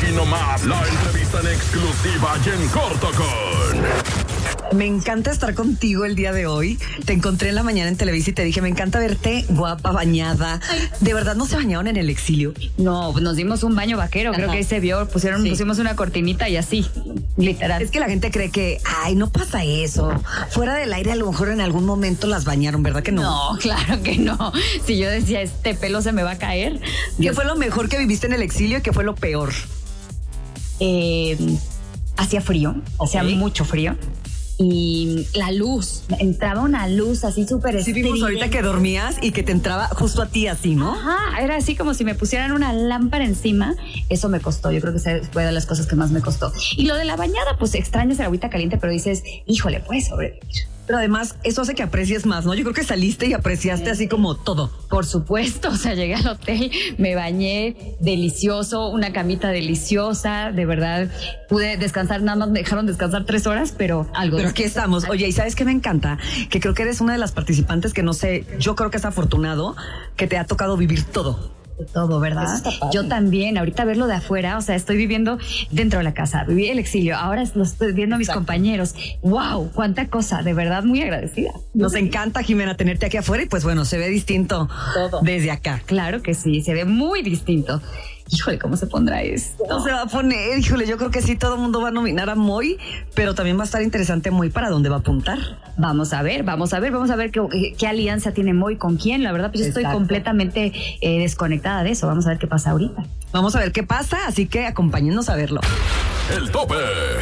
Aquí nomás, la entrevista en exclusiva y en corto con... Me encanta estar contigo el día de hoy. Te encontré en la mañana en Televisa y te dije, me encanta verte guapa, bañada. ¿De verdad no se bañaron en el exilio? No, nos dimos un baño vaquero, creo que ahí se vio, pusimos una cortinita y así, literal. Es que la gente cree que, ay, no pasa eso. Fuera del aire a lo mejor en algún momento las bañaron, ¿verdad que no? No, claro que no. Si yo decía, este pelo se me va a caer. ¿Qué fue lo mejor que viviste en el exilio y qué fue lo peor? Hacía frío, hacía mucho frío. Y la luz, entraba una luz así súper Sí, vimos ahorita que dormías y que te entraba justo a ti así, ¿no? Ajá, era así como si me pusieran una lámpara encima. Eso me costó, yo creo que fue de las cosas que más me costó. Y lo de la bañada, pues extrañas el agüita caliente, pero dices, híjole, puedes sobrevivir. Pero además, eso hace que aprecies más, ¿no? Yo creo que saliste y apreciaste así como todo. Por supuesto, o sea, llegué al hotel, me bañé, delicioso, una camita deliciosa, de verdad, pude descansar, nada más me dejaron descansar 3 horas, pero algo. Pero aquí estamos. Oye, ¿y sabes qué me encanta? Que creo que eres una de las participantes que no sé, yo creo que es afortunado que te ha tocado vivir todo. Todo, ¿verdad? Yo también, ahorita verlo de afuera, o sea, estoy viviendo dentro de la casa, viví el exilio, ahora lo estoy viendo a mis compañeros. ¡Wow! ¡Cuánta cosa! De verdad, muy agradecida. Nos encanta, Jimena, tenerte aquí afuera y pues bueno, se ve distinto todo desde acá. Claro que sí, se ve muy distinto. Híjole, ¿cómo se pondrá esto? No se va a poner, híjole, yo creo que sí, todo el mundo va a nominar a Moy, pero también va a estar interesante Moy para dónde va a apuntar. Vamos a ver qué alianza tiene Moy con quién. La verdad, pues yo estoy completamente desconectada de eso. Vamos a ver qué pasa ahorita. Vamos a ver qué pasa, así que acompáñennos a verlo. El tope.